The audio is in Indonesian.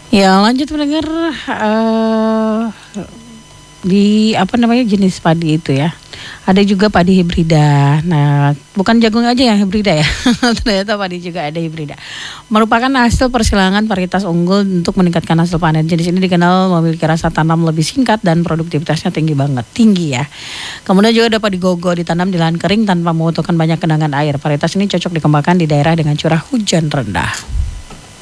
Ya lanjut mendengar di apa namanya jenis padi itu ya. Ada juga padi hibrida. Nah, bukan jagung aja yang hibrida ya. Ternyata padi juga ada hibrida. Merupakan hasil persilangan varietas unggul untuk meningkatkan hasil panen. Jenis ini dikenal memiliki rasa tanam lebih singkat dan produktivitasnya tinggi ya. Kemudian juga ada padi gogo ditanam di lahan kering tanpa membutuhkan banyak genangan air. Varietas ini cocok dikembangkan di daerah dengan curah hujan rendah.